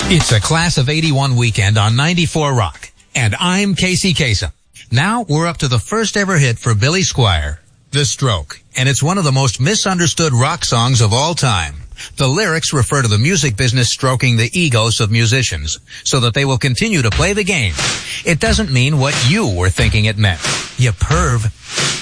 It's a Class of 81 weekend on 94 Rock, and I'm Casey Kasem. Now we're up to the first ever hit for Billy Squier, The Stroke, and it's one of the most misunderstood rock songs of all time. The lyrics refer to the music business stroking the egos of musicians so that they will continue to play the game. It doesn't mean what you were thinking it meant. You perv.